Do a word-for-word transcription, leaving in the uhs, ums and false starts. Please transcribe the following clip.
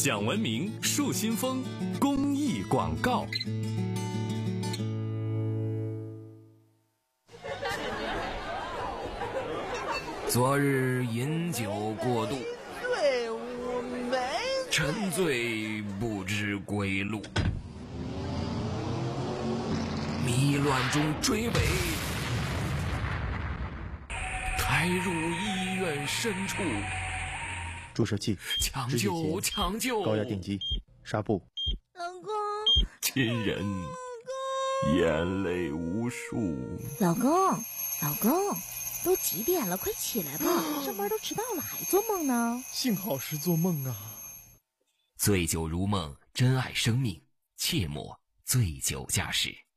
讲文明树新风公益广告。 昨日饮酒过度， 队伍没沉醉不知归路，迷乱中追尾，抬入医院深处。 注射器、 抢救抢救， 高压电击、纱布。 老公， 亲人眼泪无数。 老公，老公，都几点了？快起来吧，上班都迟到了，还做梦呢？ 幸好是做梦啊。 醉酒如梦，珍爱生命，切莫醉酒驾驶。